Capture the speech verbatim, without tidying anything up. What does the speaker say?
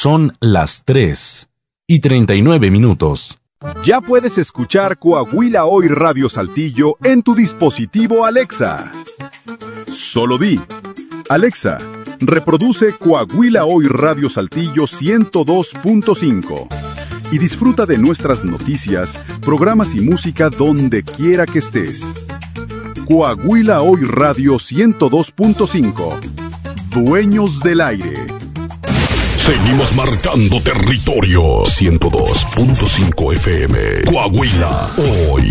Son las tres y treinta y nueve minutos. Ya puedes escuchar Coahuila Hoy Radio Saltillo en tu dispositivo Alexa. Solo di: Alexa, reproduce Coahuila Hoy Radio Saltillo ciento dos punto cinco y disfruta de nuestras noticias, programas y música donde quiera que estés. Coahuila Hoy Radio ciento dos punto cinco. Dueños del aire. Seguimos marcando territorio. ciento dos punto cinco F M. Coahuila Hoy.